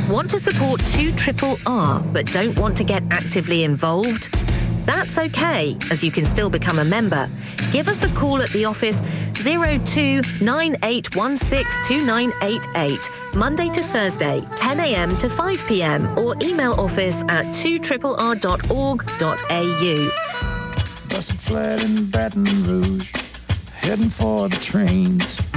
Want to support 2RRR but don't want to get actively involved? That's okay, as you can still become a member. Give us a call at the office 0298162988, Monday to Thursday, 10 a.m. to 5 p.m, or email office at 2RRR.org.au. Busted flat in Baton Rouge, heading for the trains.